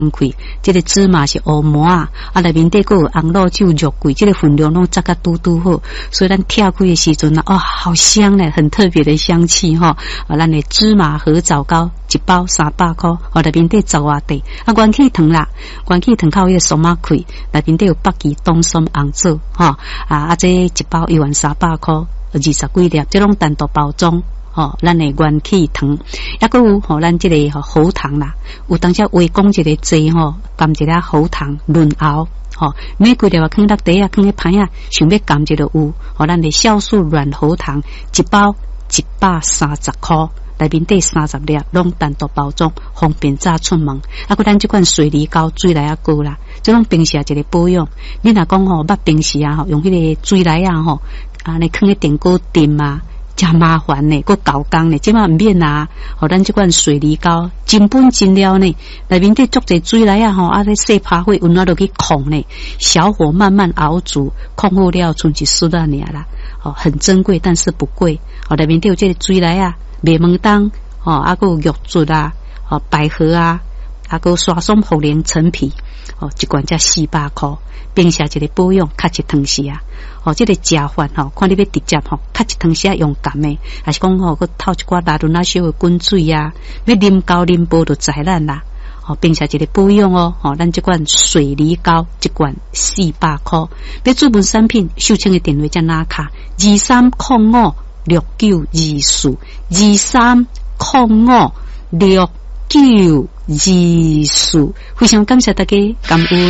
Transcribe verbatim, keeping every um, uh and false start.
开，这个芝麻是乌麻啊，啊内面底个有红露酒、肉桂，这个分量拢扎个嘟嘟好，所以咱跳开的时阵啊，哇，好香嘞，很特别的香气哈。啊，咱的芝麻和枣糕一包三百块，哦内面底十外块，啊元气糖啦，元气糖靠迄个松仔开，内面底有北极冬松红枣哈，啊啊这一包一万三百块，二十几粒，这种单独包装。哦，咱的元气糖，抑个有吼，咱这个吼喉糖啦，有当时微讲一个剂吼，含一粒喉糖润喉，吼，每几粒啊，放落地啊，放喺盘啊，想要含一个有，吼，咱的酵素软喉糖一包一百三十块，内面底三十粒，拢单独包装，方便早出门。啊，个咱这款水梨膏水来啊膏啦，这种平时啊一个保养。你若讲吼，捌平时啊吼，用迄个水来啊吼，啊，你放喺电锅炖啊。真麻烦呢，个搞工呢，即马唔免啊！互咱即款水梨膏真本真料呢，内面底足侪水来啊吼，啊咧细拍火，温暖落去控呢，小火慢慢熬煮，控好了剩一丝啊尔啦。哦，很珍贵，但是不贵。哦，内面底有这个水来啊，麦门冬，哦，啊个有玉竹啊，哦，百合啊，啊个刷松茯苓陈皮，哦，一罐才四百块，平时一个保养，较一汤时啊。哦，这个食饭吼，看你要直接吼，较一汤时用甘的，还是讲吼，佮透一寡拉伦那小的滚水啊，要啉高啉煲就知咱啦。哦，并且一个保养哦，哦，咱这款水梨膏一罐四百块，要注文产品，秀清的电话才拿卡二三零五六九二四二三零五六九二四，非常感谢大家，感恩。